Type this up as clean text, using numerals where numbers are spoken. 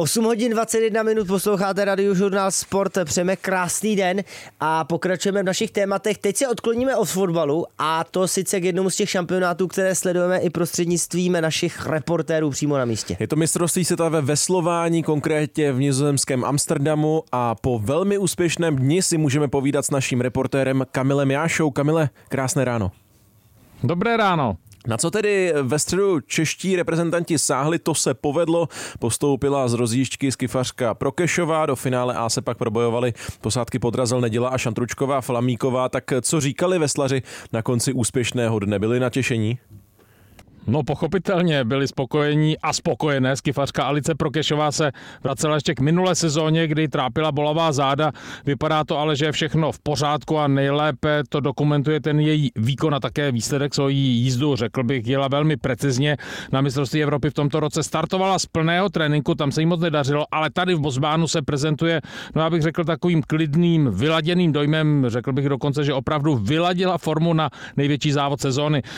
8 hodin 21 minut posloucháte Radiožurnál Sport. Přejeme krásný den a pokračujeme v našich tématech. Teď se odkloníme od fotbalu a to sice k jednomu z těch šampionátů, které sledujeme i prostřednictvím našich reportérů přímo na místě. Je to mistrovství světa ve veslování, konkrétně v nizozemském Amsterdamu a po velmi úspěšném dni si můžeme povídat s naším reportérem Kamilem Jášou. Kamile, krásné ráno. Dobré ráno. Na co tedy ve středu čeští reprezentanti sáhli, to se povedlo. Postoupila z rozjížďky skifařka Prokešová, do finále A se pak probojovali posádky Podrazil, Neděla a Šantručková, Flamíková. Tak co říkali veslaři na konci úspěšného dne? Byli natěšení? No pochopitelně byli spokojení a spokojené. Skifařka Alice Prokešová se vracela ještě k minulé sezóně, kdy trápila bolavá záda. Vypadá to ale, že je všechno v pořádku a nejlépe to dokumentuje ten její výkon a také výsledek svojí jízdu. Řekl bych, jela velmi precizně. Na mistrovství Evropy v tomto roce startovala z plného tréninku, tam se jí moc nedařilo, ale tady v Bosbánu se prezentuje, no já bych řekl, takovým klidným, vyladěným dojmem. Řekl bych dokonce, že opravdu vyladila formu na největší závod sezóny.